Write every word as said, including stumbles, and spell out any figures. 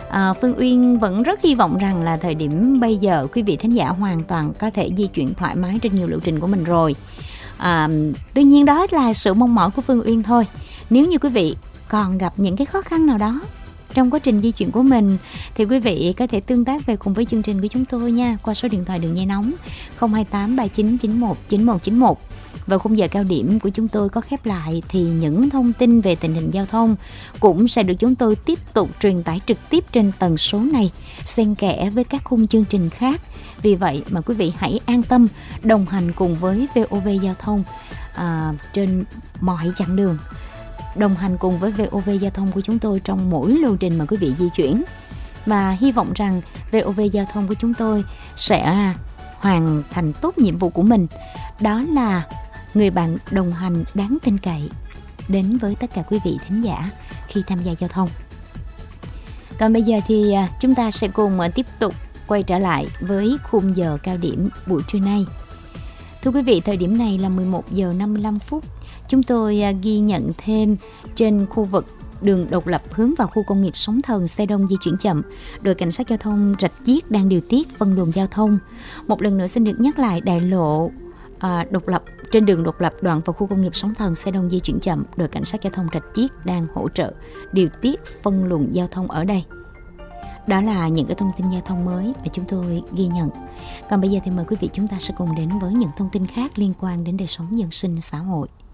À, Phương Uyên vẫn rất hy vọng rằng là thời điểm bây giờ quý vị thính giả hoàn toàn có thể di chuyển thoải mái trên nhiều lộ trình của mình rồi. À, tuy nhiên đó là sự mong mỏi của Phương Uyên thôi. Nếu như quý vị còn gặp những cái khó khăn nào đó trong quá trình di chuyển của mình thì quý vị có thể tương tác về cùng với chương trình của chúng tôi nha, qua số điện thoại đường dây nóng không hai tám ba chín chín một chín một chín một. Vào khung giờ cao điểm của chúng tôi có khép lại thì những thông tin về tình hình giao thông cũng sẽ được chúng tôi tiếp tục truyền tải trực tiếp trên tần số này, xen kẽ với các khung chương trình khác. Vì vậy mà quý vị hãy an tâm đồng hành cùng với vê o vê Giao thông à, trên mọi chặng đường, đồng hành cùng với vê o vê Giao thông của chúng tôi trong mỗi lộ trình mà quý vị di chuyển. Và hy vọng rằng vê o vê Giao thông của chúng tôi sẽ hoàn thành tốt nhiệm vụ của mình, đó là người bạn đồng hành đáng tin cậy đến với tất cả quý vị thính giả khi tham gia giao thông. Còn bây giờ thì chúng ta sẽ cùng tiếp tục quay trở lại với khung giờ cao điểm buổi trưa nay. Thưa quý vị, thời điểm này là mười một giờ năm mươi lăm phút. Chúng tôi ghi nhận thêm trên khu vực đường Độc Lập hướng vào khu công nghiệp Sóng Thần xe đông di chuyển chậm. Đội cảnh sát giao thông Rạch Chiếc đang điều tiết phân luồng giao thông. Một lần nữa xin được nhắc lại, đại lộ à, Độc Lập, trên đường Độc Lập đoạn vào khu công nghiệp Sóng Thần xe đông di chuyển chậm, đội cảnh sát giao thông Rạch Chiếc đang hỗ trợ điều tiết phân luồng giao thông ở đây. Đó là những cái thông tin giao thông mới mà chúng tôi ghi nhận. Còn bây giờ thì mời quý vị chúng ta sẽ cùng đến với những thông tin khác liên quan đến đời sống dân sinh xã hội.